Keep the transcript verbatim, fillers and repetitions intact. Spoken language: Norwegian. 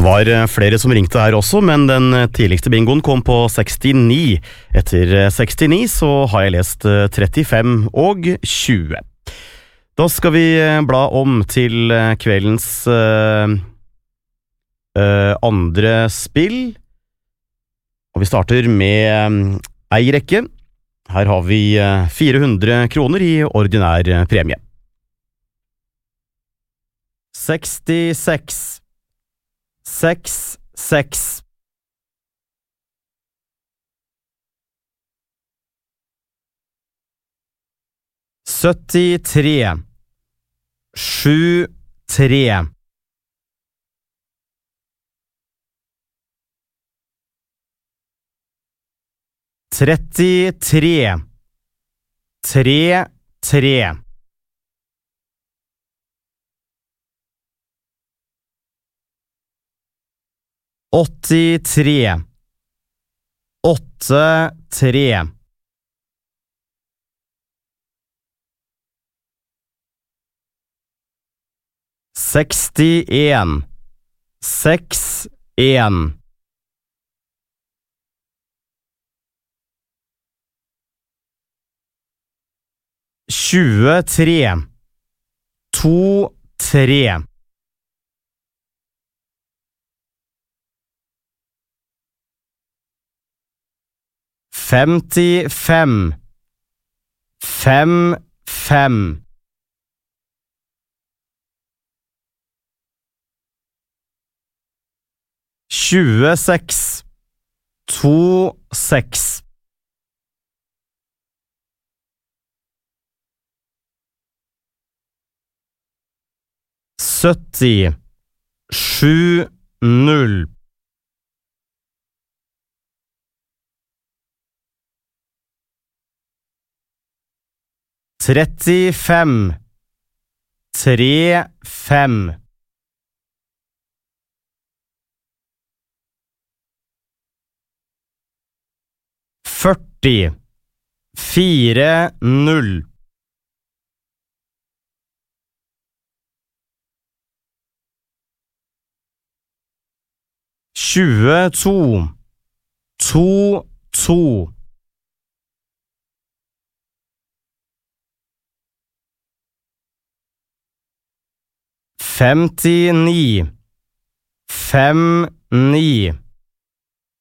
var flere som ringte her også, men den tidligste bingoen kom på sekstini. Etter sekstini så har jeg lest trettifem og tjue. Da skal vi bla om til kveldens uh, uh, andre spill. Og vi starter med ei rekke. Her har vi fire hundre kroner i ordinær premie. sekstiseks, seks, seks. syttitre, sju, tre. trettitre, tre, tre. åttitre, åtte, tre. sekstien, seks, en. tjuetre, to, tre. femtifem, fem, fem. tjueseks, to, seks. sytti, sju, null. trettifem, tre, fem. førti, fire, null. tjueto, to, to. femtini, fem, ni.